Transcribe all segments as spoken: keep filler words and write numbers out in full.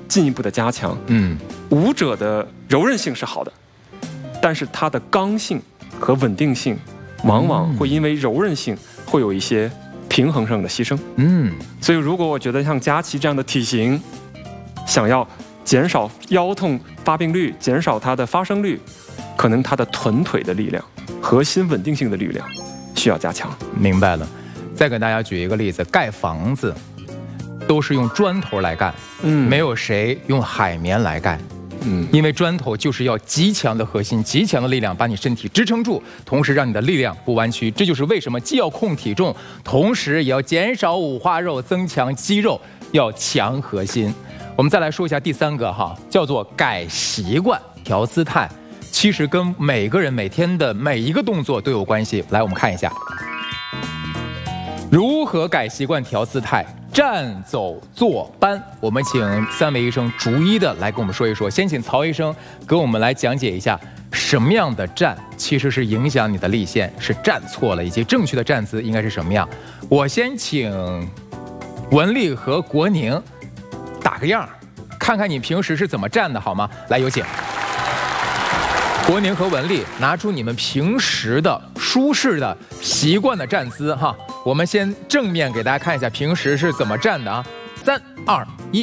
进一步的加强。 嗯， 舞者的柔韧性是好的，但是它的刚性和稳定性往往会因为柔韧性会有一些平衡上的牺牲。 嗯， 所以如果我觉得像佳琪这样的体型，想要减少腰痛发病率，减少它的发生率，可能它的臀腿的力量、核心稳定性的力量需要加强。 明白了。再给大家举一个例子，盖房子都是用砖头来干， 嗯， 没有谁用海绵来盖。 嗯， 因为砖头就是要极强的核心、极强的力量把你身体支撑住，同时让你的力量不弯曲。这就是为什么既要控体重，同时也要减少五花肉，增强肌肉，要强核心。我们再来说一下第三个哈，叫做改习惯、调姿态。其实跟每个人每天的每一个动作都有关系。来，我们看一下如何改习惯、调姿态。站走坐搬，我们请三位医生逐一的来跟我们说一说。先请曹医生给我们来讲解一下，什么样的站其实是影响你的立线，是站错了，以及正确的站姿应该是什么样。我先请文丽和国宁打个样，看看你平时是怎么站的，好吗？来，有请。国宁和文丽拿出你们平时的舒适的习惯的站姿哈。我们先正面给大家看一下平时是怎么站的啊，三二一。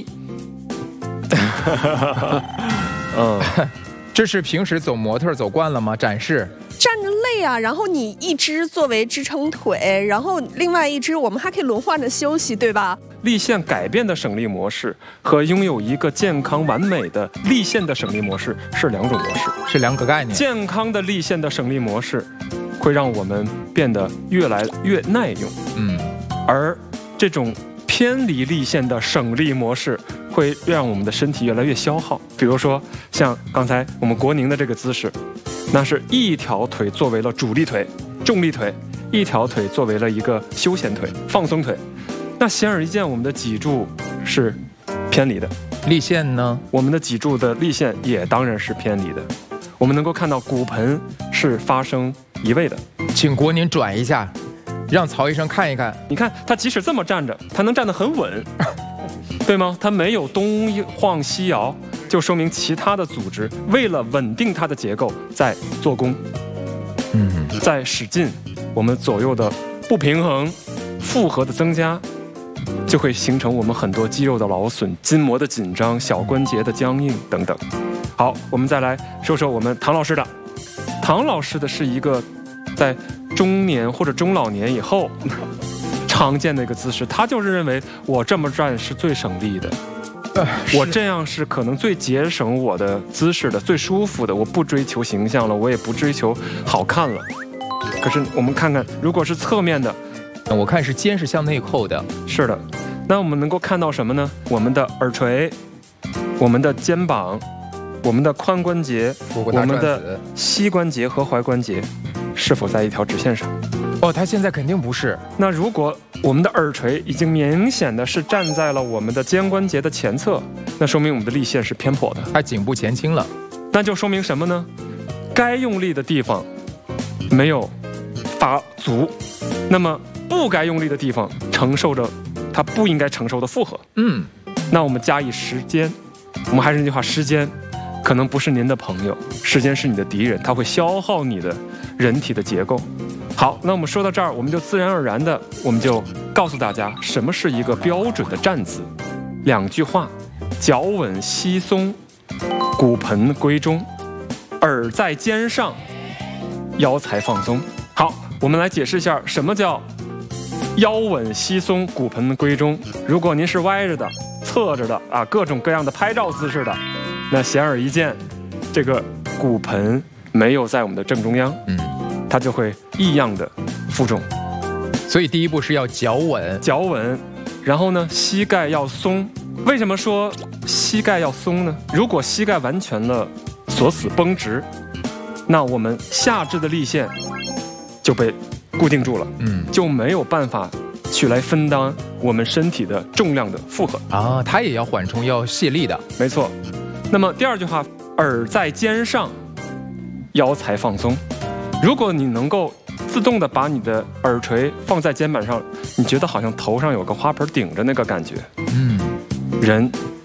嗯，这是平时走模特走惯了吗？展示。 站着累啊，然后你一只作为支撑腿，然后另外一只我们还可以轮换着休息，对吧？ 立线改变的省力模式和拥有一个健康完美的立线的省力模式是两种模式， 是两个概念。 健康的立线的省力模式会让我们变得越来越耐用， 嗯， 而这种偏离立线的省力模式会让我们的身体越来越消耗。比如说像刚才我们国宁的这个姿势，那是一条腿作为了主力腿、重力腿，一条腿作为了一个休闲腿、放松腿。那显而易见，我们的脊柱是偏离的。 立线呢？ 我们的脊柱的立线也当然是偏离的。我们能够看到骨盆是发生移位的。 请国宁转一下，让曹医生看一看。 你看他即使这么站着，他能站得很稳，对吗？他没有东晃西摇，就说明其他的组织为了稳定它的结构在做功， 嗯， 在使劲。我们左右的不平衡、负荷的增加，就会形成我们很多肌肉的劳损、筋膜的紧张、小关节的僵硬等等。好，我们再来说说我们唐老师的。唐老师的是一个在中年或者中老年以后常见的一个姿势，他就是认为我这么站是最省力的，呃、我这样是可能最节省我的姿势的、最舒服的。我不追求形象了，我也不追求好看了。可是我们看看，如果是侧面的， 我看是肩是向内扣的。 是的，那我们能够看到什么呢？我们的耳垂、我们的肩膀、我们的髋关节、我们的膝关节和踝关节是否在一条直线上？ 哦，它现在肯定不是。 那如果我们的耳垂已经明显的是站在了我们的肩关节的前侧，那说明我们的立线是偏颇的， 它颈部前倾了。 那就说明什么呢？该用力的地方没有发足，那么不该用力的地方承受着它不应该承受的负荷。 嗯， 那我们加以时间，我们还是那句话，时间可能不是您的朋友，时间是你的敌人，它会消耗你的人体的结构。好，那我们说到这儿，我们就自然而然的，我们就告诉大家什么是一个标准的站姿。两句话：脚稳膝松，骨盆归中，耳在肩上，腰才放松。好，我们来解释一下什么叫腰稳膝松，骨盆归中。如果您是歪着的、侧着的啊，各种各样的拍照姿势的，那显而易见，这个骨盆没有在我们的正中央， 嗯， 它就会异样的负重。 所以第一步是要脚稳， 脚稳，然后呢，膝盖要松。为什么说膝盖要松呢？如果膝盖完全了锁死绷直，那我们下肢的立线就被固定住了， 嗯， 就没有办法去来分担我们身体的重量的负荷啊，它也要缓冲，要卸力的， 没错。那么第二句话，耳在肩上，腰才放松。如果你能够自动的把你的耳垂放在肩膀上，你觉得好像头上有个花盆顶着那个感觉， 嗯， 人